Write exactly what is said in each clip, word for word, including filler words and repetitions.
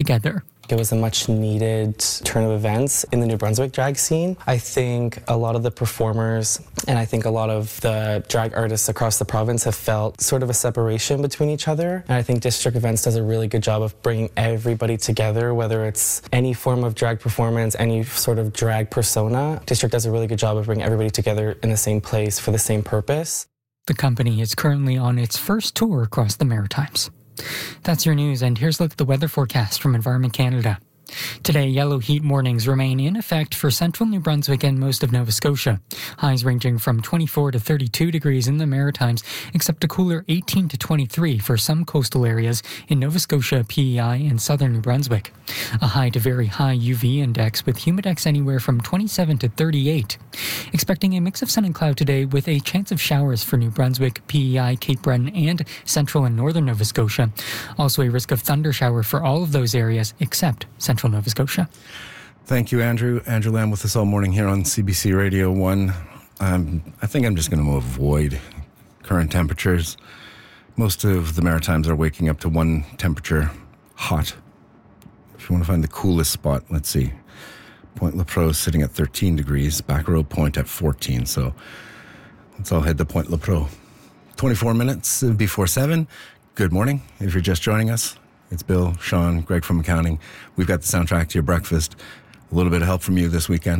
together. It was a much needed turn of events in the New Brunswick drag scene. I think a lot of the performers and I think a lot of the drag artists across the province have felt sort of a separation between each other. And I think District Events does a really good job of bringing everybody together, whether it's any form of drag performance, any sort of drag persona. District does a really good job of bringing everybody together in the same place for the same purpose. The company is currently on its first tour across the Maritimes. That's your news, and here's a look at the weather forecast from Environment Canada. Today, yellow heat warnings remain in effect for central New Brunswick and most of Nova Scotia. Highs ranging from twenty-four to thirty-two degrees in the Maritimes, except a cooler eighteen to twenty-three for some coastal areas in Nova Scotia, P E I, and southern New Brunswick. A high to very high U V index with humidex anywhere from twenty-seven to thirty-eight. Expecting a mix of sun and cloud today with a chance of showers for New Brunswick, P E I, Cape Breton, and central and northern Nova Scotia. Also a risk of thunder shower for all of those areas except central Nova Scotia. Thank you, Andrew. Andrew Lamb with us all morning here on C B C Radio one. Um, I think I'm just going to avoid current temperatures. Most of the Maritimes are waking up to one temperature hot. If you want to find the coolest spot, let's see. Point Lepreau is sitting at thirteen degrees, Back Row Point at fourteen. So let's all head to Point Lepreau. twenty-four minutes before seven. Good morning. If you're just joining us, it's Bill, Sean, Greg from accounting. We've got the soundtrack to your breakfast. A little bit of help from you this weekend.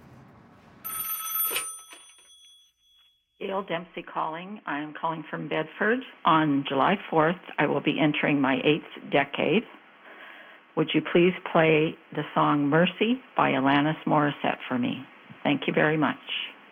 Gail Dempsey calling. I'm calling from Bedford. On July fourth, I will be entering my eighth decade. Would you please play the song Mercy by Alanis Morissette for me? Thank you very much.